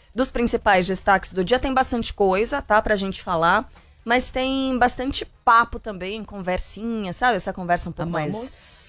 dos principais destaques do dia. Tem bastante coisa, tá, pra gente falar. Mas tem bastante papo também, conversinha, sabe? Essa conversa um pouco mais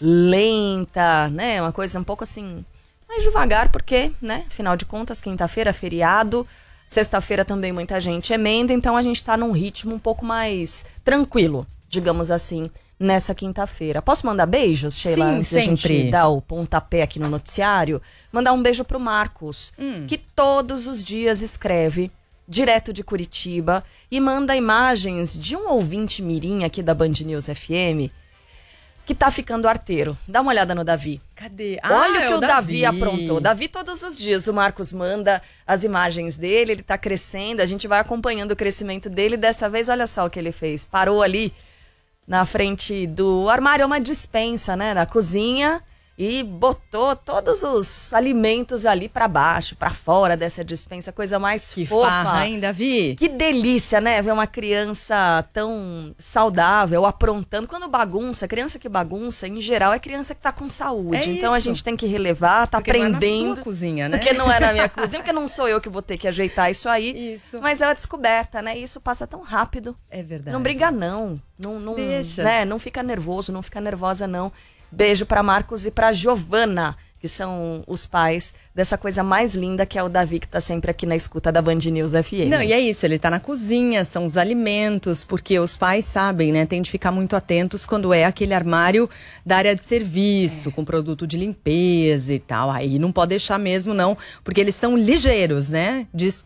lenta, né? Uma coisa um pouco assim, mais devagar, porque, né? Afinal de contas, quinta-feira, feriado. Sexta-feira também muita gente emenda, então a gente tá num ritmo um pouco mais tranquilo, digamos assim, nessa quinta-feira. Posso mandar beijos, Sheila? Sim, antes de a gente sempre. dar o pontapé aqui no noticiário? Mandar um beijo pro Marcos, que todos os dias escreve direto de Curitiba e manda imagens de um ouvinte mirim aqui da Band News FM que tá ficando arteiro. Dá uma olhada no Davi. Cadê? Olha o que é o Davi aprontou. Davi todos os dias, o Marcos manda as imagens dele, ele tá crescendo, a gente vai acompanhando o crescimento dele. Dessa vez, olha só o que ele fez. Parou ali na frente do armário, é uma despensa, né, da cozinha, e botou todos os alimentos ali pra baixo, pra fora dessa despensa, coisa mais Que fofa. farra, hein, Davi? Que delícia, né? Ver uma criança tão saudável, aprontando. Quando bagunça, criança que bagunça, em geral, é criança que tá com saúde. É então a isso. gente tem que relevar, tá Porque aprendendo. não é na sua cozinha, né? Porque não é na minha cozinha, porque não sou eu que vou ter que ajeitar isso aí. Isso. Mas é uma descoberta, né? E isso passa tão rápido. É verdade. Não briga, não. Não, Deixa. né? Não fica nervoso, não fica nervosa, não. Beijo pra Marcos e pra Giovana, que são os pais dessa coisa mais linda que é o Davi, que tá sempre aqui na escuta da Band News FM. Não, e é isso, ele tá na cozinha, são os alimentos, porque os pais sabem, né, tem de ficar muito atentos quando é aquele armário da área de serviço, com produto de limpeza e tal, aí não pode deixar mesmo não, porque eles são ligeiros, né,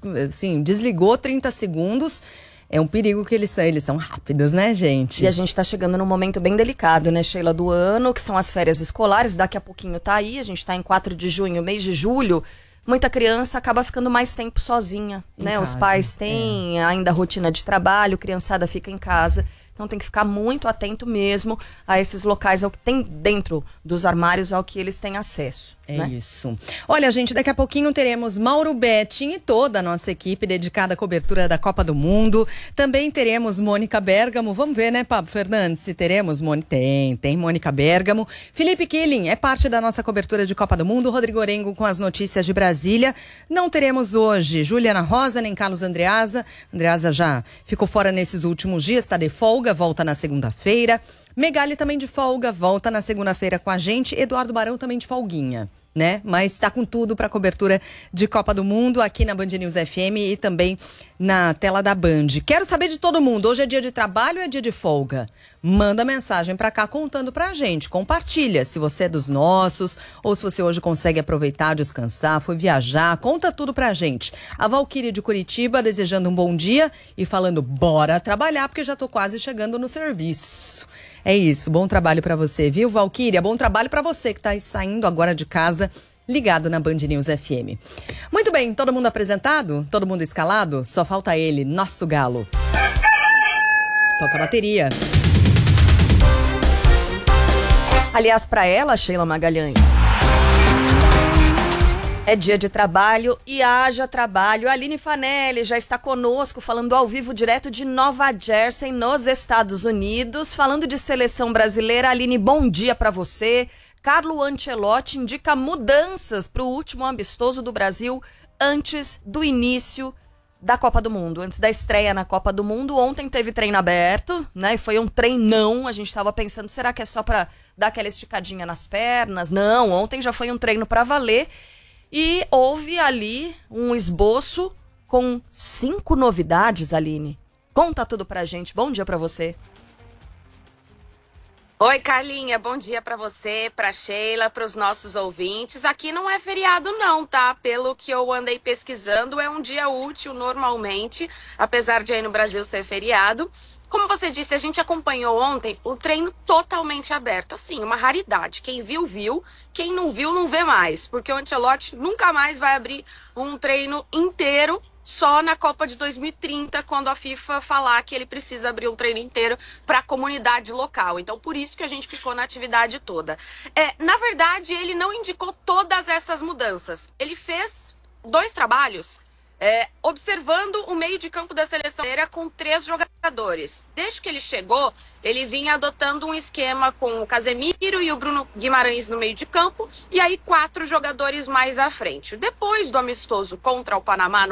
desligou 30 segundos, é um perigo que eles são rápidos, né, gente? E a gente tá chegando num momento bem delicado, né, Sheila, do ano, que são as férias escolares, daqui a pouquinho tá aí, a gente tá em 4 de junho, mês de julho, muita criança acaba ficando mais tempo sozinha, né, os casa, pais têm ainda rotina de trabalho, criançada fica em casa, então tem que ficar muito atento mesmo a esses locais, ao que tem dentro dos armários, ao que eles têm acesso. É né? isso. Olha, gente, daqui a pouquinho teremos Mauro Betting e toda a nossa equipe dedicada à cobertura da Copa do Mundo. Também teremos Mônica Bergamo. Vamos ver, né, Pablo Fernandes, se teremos Mônica. Tem Mônica Bergamo. Felipe Killing é parte da nossa cobertura de Copa do Mundo. Rodrigo Orengo com as notícias de Brasília. Não teremos hoje Juliana Rosa nem Carlos Andreasa. Andreasa já ficou fora nesses últimos dias, está de folga, volta na segunda-feira. Megali também de folga, volta na segunda-feira com a gente. Eduardo Barão também de folguinha, né? Mas está com tudo para cobertura de Copa do Mundo aqui na Band News FM e também na tela da Band. Quero saber de todo mundo, hoje é dia de trabalho ou é dia de folga? Manda mensagem para cá contando pra gente, compartilha se você é dos nossos ou se você hoje consegue aproveitar, descansar, foi viajar, conta tudo pra gente. A Valquíria de Curitiba desejando um bom dia e falando bora trabalhar porque já tô quase chegando no serviço. É isso, bom trabalho pra você, viu, Valquíria? Bom trabalho pra você que tá saindo agora de casa, ligado na Band News FM. Muito bem, todo mundo apresentado? Todo mundo escalado? Só falta ele, nosso galo. Toca a bateria. Aliás, para ela, Sheila Magalhães, é dia de trabalho e haja trabalho. A Aline Fanelli já está conosco, falando ao vivo direto de Nova Jersey, nos Estados Unidos. Falando de seleção brasileira, Aline, bom dia para você. Carlo Ancelotti indica mudanças para o último amistoso do Brasil antes do início da Copa do Mundo, antes da estreia na Copa do Mundo. Ontem teve treino aberto, né? E foi um treinão. A gente estava pensando, será que é só para dar aquela esticadinha nas pernas? Não, ontem já foi um treino para valer. E houve ali um esboço com 5 novidades, Aline. Conta tudo pra gente. Bom dia pra você. Oi, Carlinha. Bom dia pra você, pra Sheila, pros nossos ouvintes. Aqui não é feriado não, tá? Pelo que eu andei pesquisando, é um dia útil normalmente, apesar de aí no Brasil ser feriado. Como você disse, a gente acompanhou ontem o treino totalmente aberto. Assim, uma raridade. Quem viu, viu. Quem não viu, não vê mais. Porque o Ancelotti nunca mais vai abrir um treino inteiro só na Copa de 2030, quando a FIFA falar que ele precisa abrir um treino inteiro para a comunidade local. Então, por isso que a gente ficou na atividade toda. Na verdade, ele não indicou todas essas mudanças. Ele fez 2 trabalhos observando o meio de campo da seleção com 3 jogadores. Desde que ele chegou, ele vinha adotando um esquema com o Casemiro e o Bruno Guimarães no meio de campo, e aí 4 jogadores mais à frente. Depois do amistoso contra o Panamá,